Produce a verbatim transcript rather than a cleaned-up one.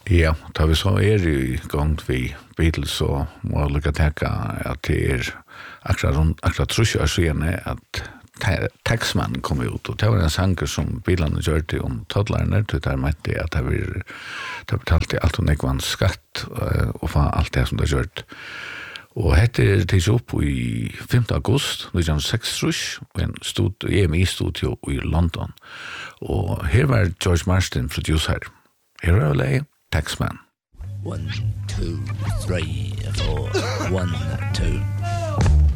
Ja, da vi så er i gang vi Beatles så må jeg lukke tenke at det er akkurat, rundt, akkurat trusje år siden at Taxman kom ut, og det var en sanger som bilene gjør det om toddlerne, så der mente at det var det betalte alt og nekvann skatt og fa alt det som det gjør det. Og hette er tids opp i femte august nitten seksogtrýss og en stod, E M I-studio i London. Og her var George Martin producer. Her var det Taxman. One, two, three, four. One, two.